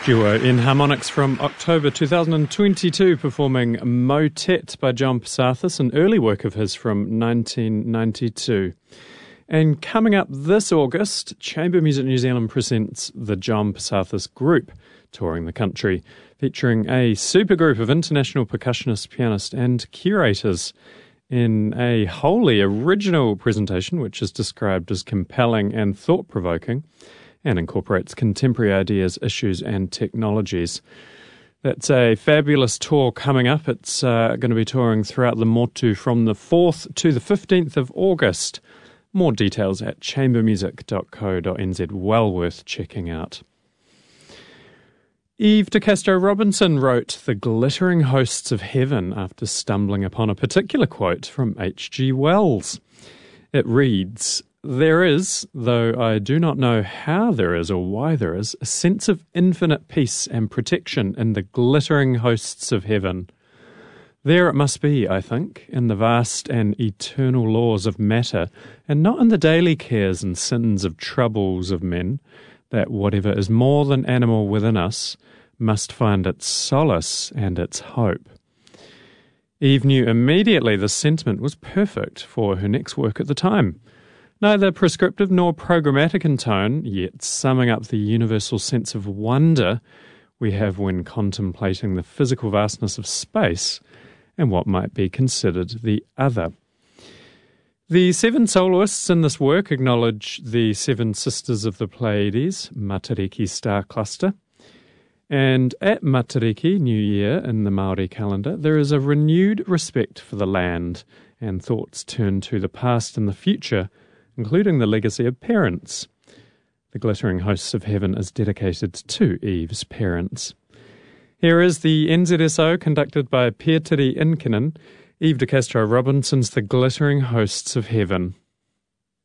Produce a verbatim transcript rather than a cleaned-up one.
Duo in harmonics from October two thousand twenty-two, performing Motet by John Passathis, an early work of his from nineteen ninety-two. And coming up this August, Chamber Music New Zealand presents the John Passathis Group, touring the country, featuring a supergroup of international percussionists, pianists and curators in a wholly original presentation which is described as compelling and thought-provoking, and incorporates contemporary ideas, issues and technologies. That's a fabulous tour coming up. It's uh, going to be touring throughout the Motu from the fourth to the fifteenth of August. More details at chamber music dot co dot n z. Well worth checking out. Eve de Castro Robinson wrote The Glittering Hosts of Heaven after stumbling upon a particular quote from H G Wells. It reads, "There is, though I do not know how there is or why there is, a sense of infinite peace and protection in the glittering hosts of heaven. There it must be, I think, in the vast and eternal laws of matter, and not in the daily cares and sins of troubles of men, that whatever is more than animal within us must find its solace and its hope." Eve knew immediately this sentiment was perfect for her next work at the time. Neither prescriptive nor programmatic in tone, yet summing up the universal sense of wonder we have when contemplating the physical vastness of space and what might be considered the other. The seven soloists in this work acknowledge the seven sisters of the Pleiades, Matariki star cluster. And at Matariki, New Year in the Māori calendar, there is a renewed respect for the land and thoughts turn to the past and the future, including the legacy of parents. The Glittering Hosts of Heaven is dedicated to Eve's parents. Here is the N Z S O conducted by Pietari Inkinen, Eve de Castro Robinson's The Glittering Hosts of Heaven.